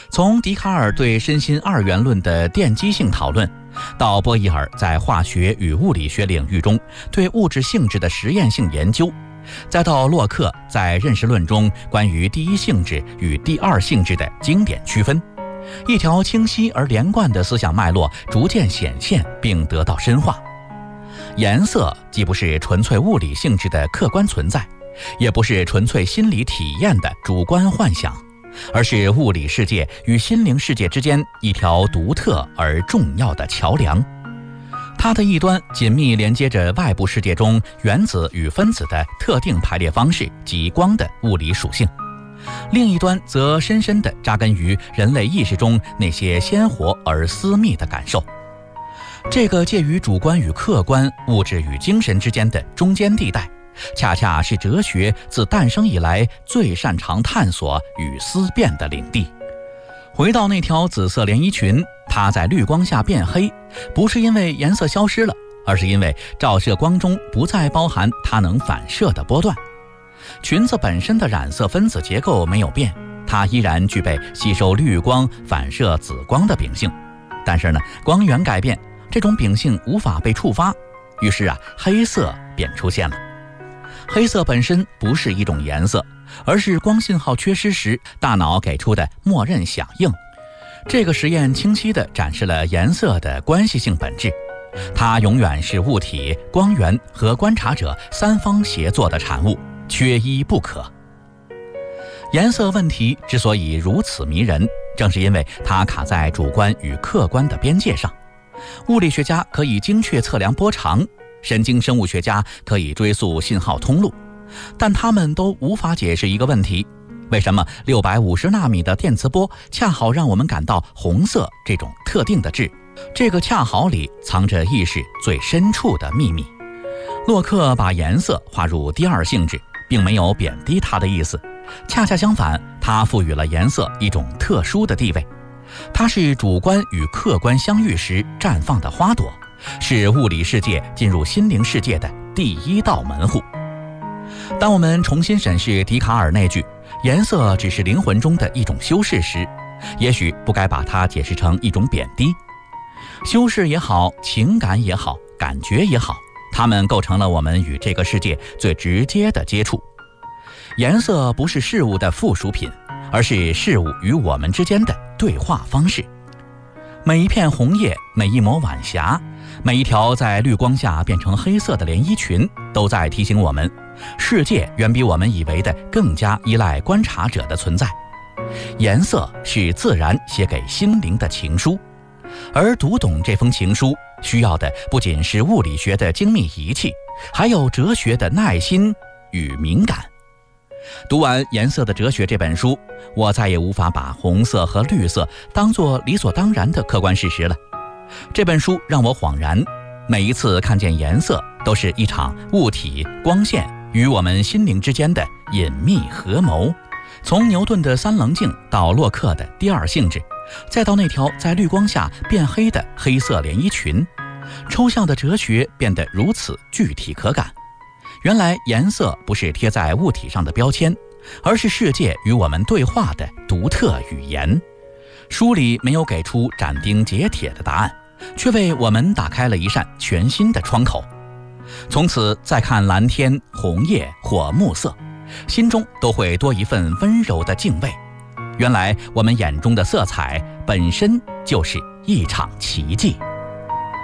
从笛卡尔对身心二元论的奠基性讨论，到波义耳在化学与物理学领域中对物质性质的实验性研究，再到洛克在认识论中关于第一性质与第二性质的经典区分，一条清晰而连贯的思想脉络逐渐显现并得到深化。颜色既不是纯粹物理性质的客观存在，也不是纯粹心理体验的主观幻想，而是物理世界与心灵世界之间一条独特而重要的桥梁。它的一端紧密连接着外部世界中原子与分子的特定排列方式及光的物理属性，另一端则深深地扎根于人类意识中那些鲜活而私密的感受。这个介于主观与客观、物质与精神之间的中间地带，恰恰是哲学自诞生以来最擅长探索与思辨的领地。回到那条紫色连衣裙，它在绿光下变黑，不是因为颜色消失了，而是因为照射光中不再包含它能反射的波段。裙子本身的染色分子结构没有变，它依然具备吸收绿光、反射紫光的秉性。但是呢，光源改变，这种秉性无法被触发，于是黑色便出现了。黑色本身不是一种颜色，而是光信号缺失时大脑给出的默认响应。这个实验清晰地展示了颜色的关系性本质，它永远是物体、光源和观察者三方协作的产物，缺一不可。颜色问题之所以如此迷人，正是因为它卡在主观与客观的边界上。物理学家可以精确测量波长，神经生物学家可以追溯信号通路，但他们都无法解释一个问题：为什么650纳米的电磁波恰好让我们感到红色这种特定的质？这个恰好里藏着意识最深处的秘密。洛克把颜色划入第二性质，并没有贬低它的意思，恰恰相反，他赋予了颜色一种特殊的地位。它是主观与客观相遇时绽放的花朵，是物理世界进入心灵世界的第一道门户。当我们重新审视笛卡尔那句颜色只是灵魂中的一种修饰时，也许不该把它解释成一种贬低。修饰也好，情感也好，感觉也好，它们构成了我们与这个世界最直接的接触。颜色不是事物的附属品，而是事物与我们之间的对话方式。每一片红叶，每一抹晚霞，每一条在绿光下变成黑色的连衣裙，都在提醒我们，世界远比我们以为的更加依赖观察者的存在。颜色是自然写给心灵的情书，而读懂这封情书，需要的不仅是物理学的精密仪器，还有哲学的耐心与敏感。读完《颜色的哲学》这本书，我再也无法把红色和绿色当作理所当然的客观事实了。这本书让我恍然，每一次看见颜色，都是一场物体、光线与我们心灵之间的隐秘合谋。从牛顿的三棱镜到洛克的第二性质，再到那条在绿光下变黑的黑色连衣裙，抽象的哲学变得如此具体可感。原来颜色不是贴在物体上的标签，而是世界与我们对话的独特语言。书里没有给出斩钉截铁的答案，却为我们打开了一扇全新的窗口。从此再看蓝天、红叶或暮色，心中都会多一份温柔的敬畏。原来我们眼中的色彩本身就是一场奇迹。